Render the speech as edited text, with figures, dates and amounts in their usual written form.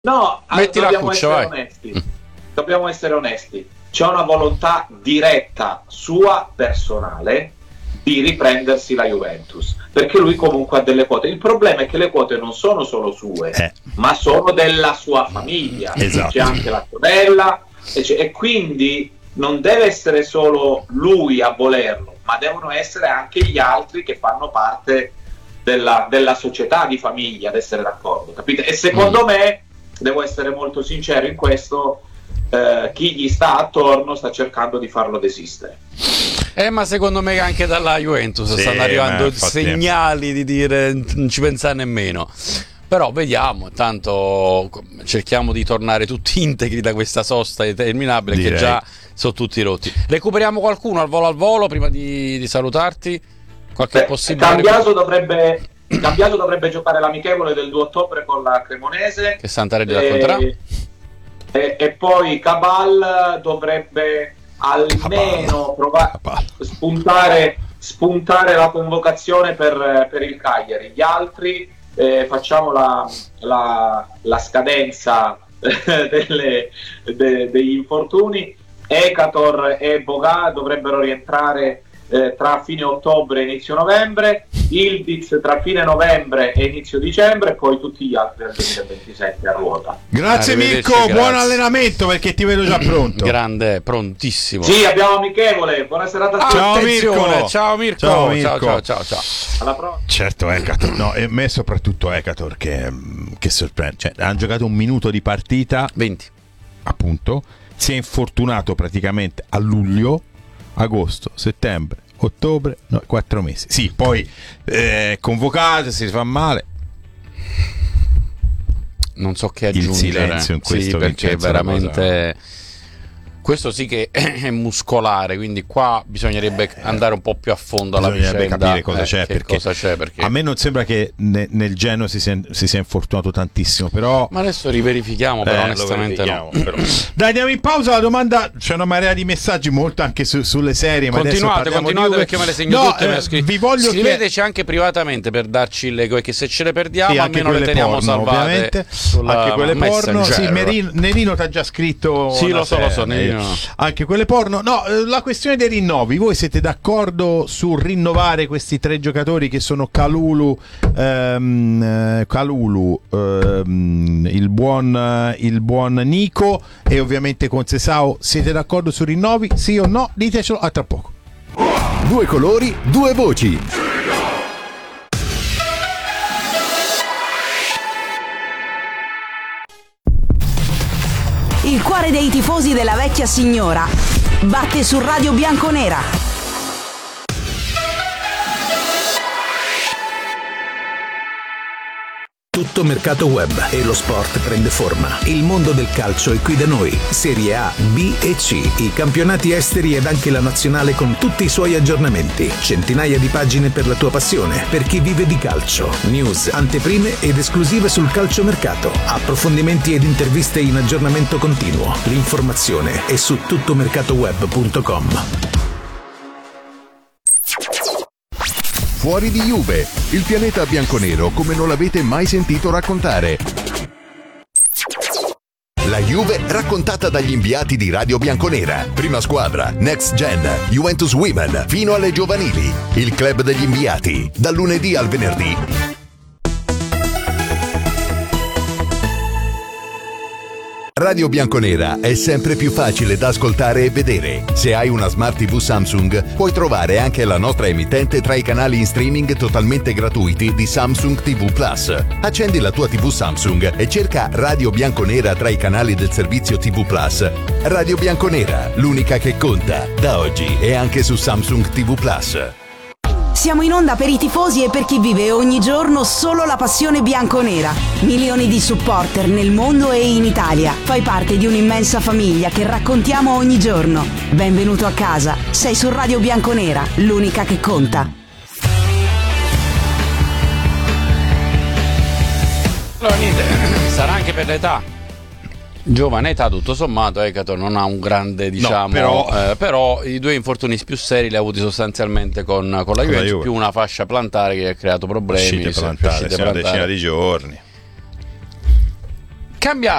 No, Metti la dobbiamo cuccia, essere vai. onesti. Dobbiamo essere onesti. C'è una volontà diretta sua personale di riprendersi la Juventus, perché lui comunque ha delle quote. Il problema è che le quote non sono solo sue, ma sono della sua famiglia. Esatto. C'è anche la sorella e quindi non deve essere solo lui a volerlo, ma devono essere anche gli altri che fanno parte della società di famiglia ad essere d'accordo, capite? E secondo me, devo essere molto sincero in questo, chi gli sta attorno sta cercando di farlo desistere. Ma secondo me anche dalla Juventus stanno arrivando segnali di dire non ci pensare nemmeno. Però vediamo, tanto cerchiamo di tornare tutti integri da questa sosta interminabile, che già sono tutti rotti. Recuperiamo qualcuno al volo prima di salutarti? Qualche possibile? Cambiaso dovrebbe giocare l'amichevole del 2 ottobre con la Cremonese, che Santarelli racconterà, e poi Cabal dovrebbe almeno spuntare la convocazione per il Cagliari. Gli altri facciamo la scadenza degli infortuni. Ekator e Boga dovrebbero rientrare tra fine ottobre e inizio novembre, Ildiz tra fine novembre e inizio dicembre, e poi tutti gli altri del 2027 a ruota. Grazie Mirko, buon allenamento, perché ti vedo già pronto. Grande, prontissimo. Sì, abbiamo amichevole, buona serata a tutti. Ciao Mirko. Ciao. Alla prossima. Certo, Ekator, no, e me soprattutto Ekator che sorprende, cioè, hanno giocato un minuto di partita, 20 appunto, si è infortunato praticamente a luglio, agosto, settembre, ottobre, 4 mesi. Sì, poi convocato, si fa male. Non so che aggiungere. Il silenzio in questo, perché veramente questo sì che è muscolare, quindi qua bisognerebbe andare un po' più a fondo alla vicenda, capire cosa c'è, perché a me non sembra che nel Genoa si sia infortunato tantissimo, però ma adesso riverifichiamo, però onestamente no. Però. Dai, andiamo in pausa. La domanda, c'è una marea di messaggi, molto anche sulle serie, ma continuate perché me le segno tutte. Vi voglio scriveteci anche privatamente per darci perché se ce le perdiamo, sì, almeno le teniamo porno, salvate, ovviamente anche quelle porno. Sì, Nerino ti ha già scritto. Sì, lo so, Nerino. Anche quelle porno. No, la questione dei rinnovi, voi siete d'accordo su rinnovare questi 3 giocatori che sono Kalulu, il buon Nico e ovviamente Conceição? Siete d'accordo su rinnovi? Sì o no? Ditecelo a tra poco. 2 colori, 2 voci. Il cuore dei tifosi della vecchia signora batte su Radio Bianconera. Tutto mercato web e lo sport prende forma. Il mondo del calcio è qui da noi. Serie A, B e C, i campionati esteri ed anche la nazionale con tutti i suoi aggiornamenti. Centinaia di pagine per la tua passione, per chi vive di calcio. News, anteprime ed esclusive sul calciomercato. Approfondimenti ed interviste in aggiornamento continuo. L'informazione è su tuttomercatoweb.com. Fuori di Juve, il pianeta bianconero come non l'avete mai sentito raccontare. La Juve raccontata dagli inviati di Radio Bianconera. Prima squadra, Next Gen, Juventus Women, fino alle giovanili. Il club degli inviati, dal lunedì al venerdì. Radio Bianconera è sempre più facile da ascoltare e vedere. Se hai una Smart TV Samsung, puoi trovare anche la nostra emittente tra i canali in streaming totalmente gratuiti di Samsung TV Plus. Accendi la tua TV Samsung e cerca Radio Bianconera tra i canali del servizio TV Plus. Radio Bianconera, l'unica che conta, da oggi e anche su Samsung TV Plus. Siamo in onda per i tifosi e per chi vive ogni giorno solo la passione bianconera. Milioni di supporter nel mondo e in Italia. Fai parte di un'immensa famiglia che raccontiamo ogni giorno. Benvenuto a casa. Sei su Radio Bianconera, l'unica che conta. Allora, niente, sarà anche per l'età. Giovane età, tutto sommato, Ekator non ha un grande, diciamo, però i 2 infortuni più seri li ha avuti sostanzialmente con la Juventus, più una fascia plantare che ha creato problemi. Uscite plantate, una decina di giorni. Cambia